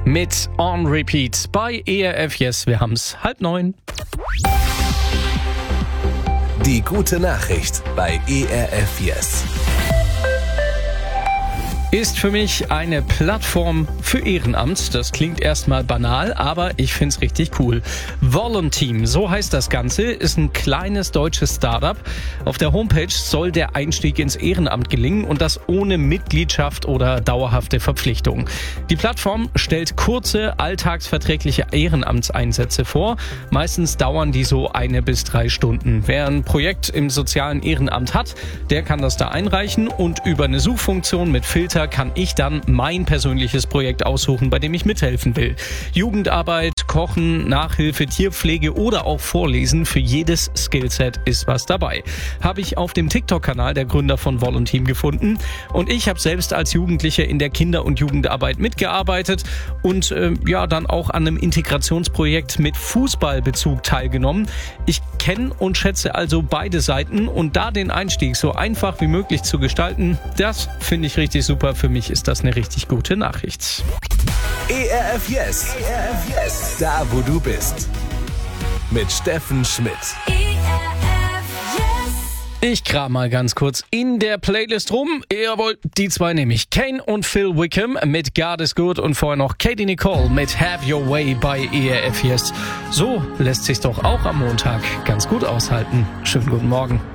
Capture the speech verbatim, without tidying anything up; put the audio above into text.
mit On Repeat bei E R F Yes. Wir haben's halb neun. Die gute Nachricht bei E R F Yes. Ist für mich eine Plattform für Ehrenamt. Das klingt erstmal banal, aber ich find's richtig cool. Volunteam, so heißt das Ganze, ist ein kleines deutsches Startup. Auf der Homepage soll der Einstieg ins Ehrenamt gelingen und das ohne Mitgliedschaft oder dauerhafte Verpflichtung. Die Plattform stellt kurze, alltagsverträgliche Ehrenamtseinsätze vor. Meistens dauern die so eine bis drei Stunden. Wer ein Projekt im sozialen Ehrenamt hat, der kann das da einreichen und über eine Suchfunktion mit Filter kann ich dann mein persönliches Projekt aussuchen, bei dem ich mithelfen will. Jugendarbeit, Kochen, Nachhilfe, Tierpflege oder auch Vorlesen, für jedes Skillset ist was dabei. Habe ich auf dem TikTok-Kanal der Gründer von Volunteam gefunden und ich habe selbst als Jugendlicher in der Kinder- und Jugendarbeit mitgearbeitet und äh, ja dann auch an einem Integrationsprojekt mit Fußballbezug teilgenommen. Ich kenne und schätze also beide Seiten und da den Einstieg so einfach wie möglich zu gestalten, das finde ich richtig super. Für mich ist das eine richtig gute Nachricht. E R F Yes. E R F Yes. Da, wo du bist. Mit Steffen Schmidt. Ich kram mal ganz kurz in der Playlist rum. Jawohl, die zwei nehme ich. Kane und Phil Wickham mit God is Good und vorher noch Katie Nicole mit Have Your Way bei E R F Yes. So lässt sich doch auch am Montag ganz gut aushalten. Schönen guten Morgen.